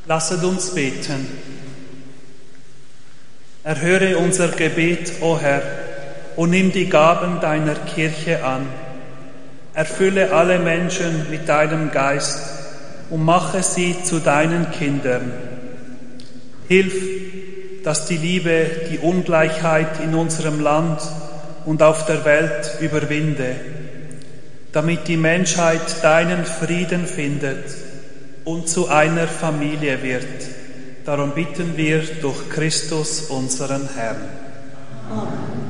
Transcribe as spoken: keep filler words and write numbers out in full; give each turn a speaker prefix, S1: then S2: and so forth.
S1: Lasset uns beten. Erhöre unser Gebet, o Herr, und nimm die Gaben deiner Kirche an. Erfülle alle Menschen mit deinem Geist und mache sie zu deinen Kindern. Hilf, dass die Liebe die Ungleichheit in unserem Land und auf der Welt überwinde, damit die Menschheit deinen Frieden findet und zu einer Familie wird. Darum bitten wir durch Christus, unseren Herrn.
S2: Amen.